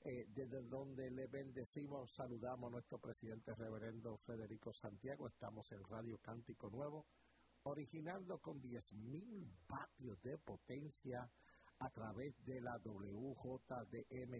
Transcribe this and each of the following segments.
desde donde le bendecimos, saludamos a nuestro presidente reverendo Federico Santiago. Estamos en Radio Cántico Nuevo, originando con 10,000 vatios de potencia a través de la WJDM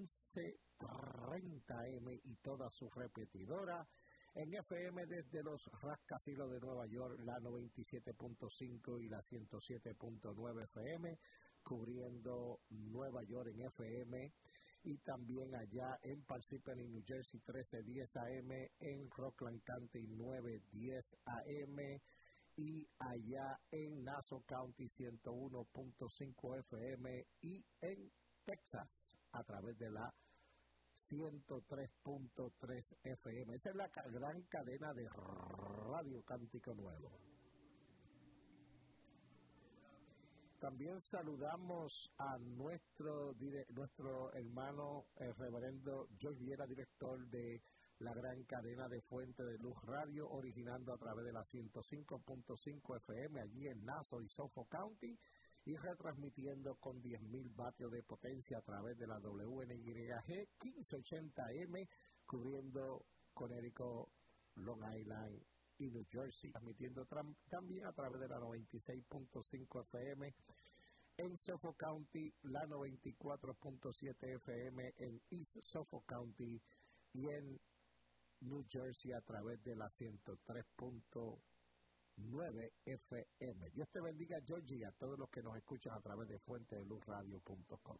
1530M y toda su repetidora. En FM desde los rascacielos de Nueva York, la 97.5 y la 107.9 FM, cubriendo Nueva York en FM, y también allá en Parsippany, New Jersey, 1310 AM, en Rockland County, 910 AM, y allá en Nassau County, 101.5 FM, y en Texas, a través de la 103.3 FM. Esa es la gran cadena de Radio Cántico Nuevo. También saludamos a nuestro hermano reverendo George Viera, director de la gran cadena de Fuente de Luz Radio, originando a través de la 105.5 FM allí en Nassau y Suffolk County, y retransmitiendo con 10,000 vatios de potencia a través de la WNYG 1580M, cubriendo Connecticut, Long Island y New Jersey, transmitiendo también a través de la 96.5 FM en Suffolk County, la 94.7 FM en East Suffolk County, y en New Jersey a través de la 103.9 FM. Dios te bendiga, Georgie, y a todos los que nos escuchan a través de fuentedeluzradio.com.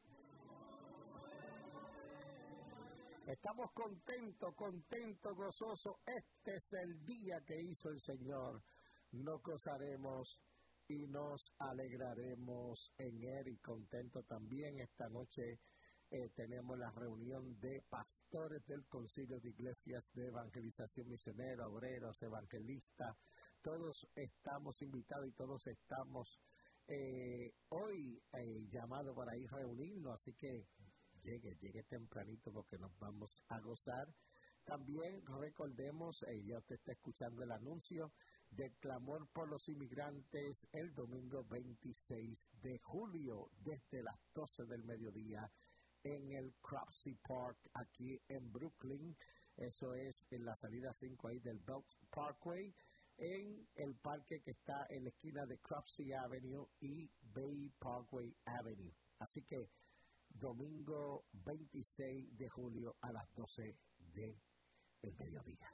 Estamos contentos, gozosos. Este es el día que hizo el Señor. Nos gozaremos y nos alegraremos en Él, y contento también. Esta noche tenemos la reunión de pastores del Concilio de Iglesias de Evangelización Misionera, obreros, evangelistas. Todos estamos invitados y todos estamos hoy llamados para ir a reunirnos, así que llegue tempranito porque nos vamos a gozar. También recordemos, ya usted está escuchando el anuncio del clamor por los inmigrantes el domingo 26 de julio desde las 12 del mediodía en el Cropsey Park aquí en Brooklyn. Eso es en la salida 5 ahí del Belt Parkway, en el parque que está en la esquina de Cropsey Avenue y Bay Parkway Avenue. Así que domingo 26 de julio a las 12 del mediodía.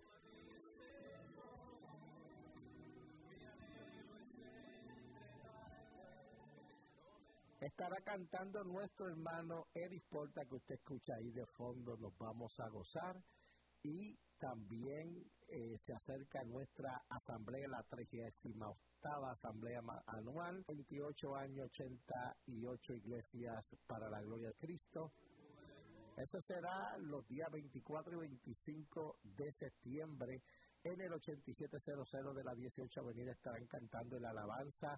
Estará cantando nuestro hermano Eric Porta, que usted escucha ahí de fondo. Nos vamos a gozar. Y también se acerca nuestra asamblea, la 38ª asamblea anual, 28 años, 88 iglesias para la gloria de Cristo. Eso será los días 24 y 25 de septiembre en el 8700 de la 18 Avenida. Estarán cantando la alabanza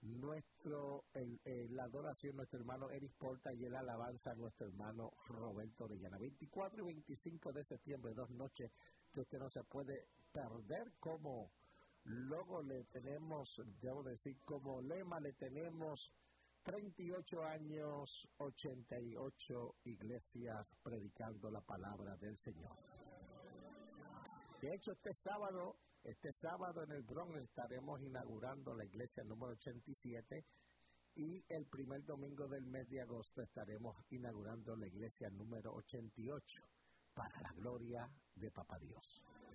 la adoración nuestro hermano Eric Porta, y el alabanza a nuestro hermano Roberto Orellana. 24 y 25 de septiembre, 2 noches que usted no se puede perder. Como logo le tenemos, debo decir, como lema le tenemos 38 años, 88 iglesias predicando la palabra del Señor. De hecho, este sábado en el Bronx estaremos inaugurando la iglesia número 87, y el primer domingo del mes de agosto estaremos inaugurando la iglesia número 88 para la gloria de Papá Dios.